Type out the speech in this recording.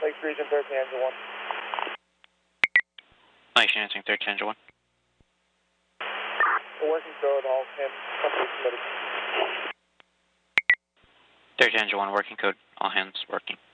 Lakes Region, 13 Engine 1. Lakes Answering 13 Engine 1. Working code, all hands, company submitted. 13 Engine 1, working code, all hands working.